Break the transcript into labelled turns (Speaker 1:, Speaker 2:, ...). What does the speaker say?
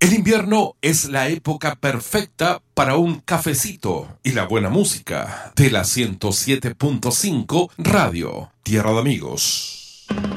Speaker 1: El invierno es la época perfecta para un cafecito y la buena música de la 107.5 Radio Tierra de Amigos.